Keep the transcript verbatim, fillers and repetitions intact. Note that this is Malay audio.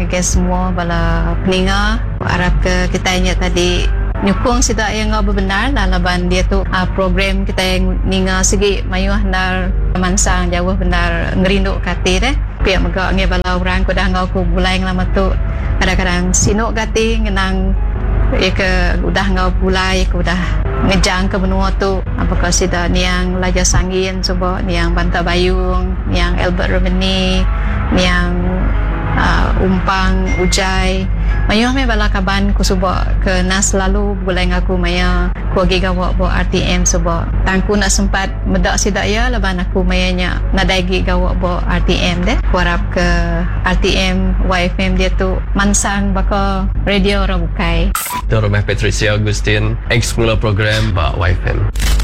guys semua bala peninga. Harap ke kita ingat tadi nyukung sida yang ngau benar lah laban dia tu uh, program kita yang ninga segi mayuh nar mansang jauh benar ngerinduk kati deh. Pihak megak nge bala orang ko dah ngau ku bulai lama tu kadang-kadang sinuk kati ngenang ya ke udah ngau bulai ku udah ngejang ke benua tu apakah sida niang Laja Sangin coba niang Banta Bayung niang Albert Romani niang uh, Umpang Ujai mayuh me bala kaban ku suba ke nas lalu bulai ngaku maya ku agi gawak bo R T M suba tangku nak sempat medak sida ya laban aku mayanya nadagi gawak bo R T M deh ku harap ke R T M Y F M dia tu mansang baka radio orang bukai Rumah Patricia Agustin ex mula program ba Y F M.